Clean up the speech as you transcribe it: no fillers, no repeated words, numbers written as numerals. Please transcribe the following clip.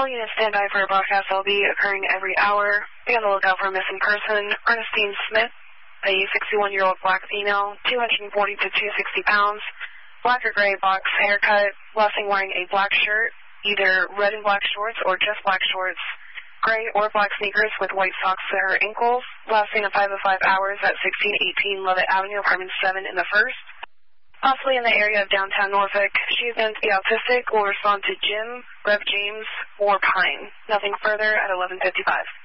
All units stand by for a broadcast that will be occurring every hour. Be on the lookout for a missing person, Ernestine Smith, a 61-year-old black female, 240 to 260 pounds, black or gray box haircut, last seen wearing a black shirt, either red and black shorts or just black shorts, gray or black sneakers with white socks to her ankles, last seen at 5:05 hours at 1618 Lovett Avenue, apartment 7 in the first. Possibly in the area of downtown Norfolk. She is known to be autistic, will respond to Jim, Rev James, or Pine. Nothing further at 11:55.